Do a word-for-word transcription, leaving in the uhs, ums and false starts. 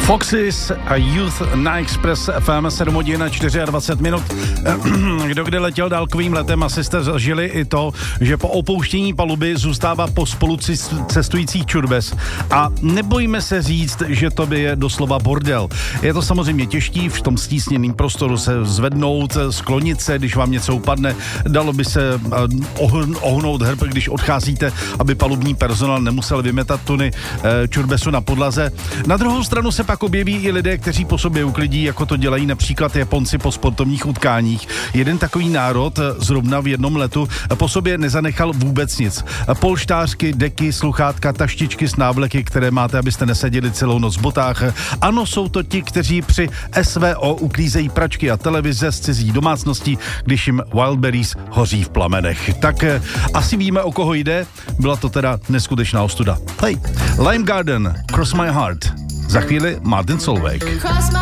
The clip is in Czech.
Foxys a Youth na Express F M, sedm hodin a dvacet čtyři minut. Kdo kde letěl dálkovým letem, asi jste zažili i to, že po opouštění paluby zůstává po spolu cestujících čurbes. A nebojíme se říct, že to by je doslova bordel. Je to samozřejmě těžký v tom stísněném prostoru se zvednout, sklonit se, když vám něco upadne. Dalo by se ohnout hrb, když odcházíte, aby palubní personál nemusel vymetat tuny čurbesu na podlaze. Na druhou stranu se pak objeví i lidé, kteří po sobě uklidí, jako to dělají například Japonci po sportovních utkáních. Jeden takový národ zrovna v jednom letu po sobě nezanechal vůbec nic. Polštářky, deky, sluchátka, taštičky s návleky, které máte, abyste neseděli celou noc v botách. Ano, jsou to ti, kteří při S V O uklízejí pračky a televize z cizí domácností, když jim Wildberries hoří v plamenech. Tak eh, asi víme, o koho jde. Byla to teda neskutečná ostuda. Hej, Lime Garden, Cross My Heart. Za chvíli Martin Solveig.